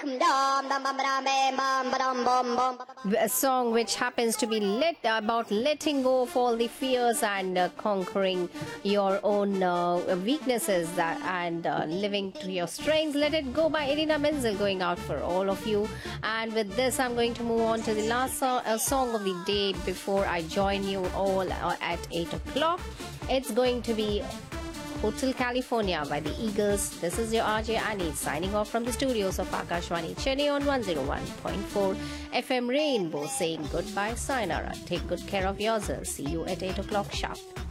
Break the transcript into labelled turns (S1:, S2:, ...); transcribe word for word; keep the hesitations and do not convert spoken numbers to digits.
S1: A song which happens to be lit about letting go of all the fears and uh, conquering your own uh, weaknesses that, and uh, living to your strengths. Let It Go by Irina Menzel going out for all of you. And with this, I'm going to move on to the last so- uh, song of the day before I join you all uh, at eight o'clock. It's going to be Hotel California by the Eagles. This is your R J Annie signing off from the studios of Akashwani Chennai on one oh one point four F M Rainbow, saying goodbye, sayonara. Take good care of yourselves. See you at eight o'clock sharp.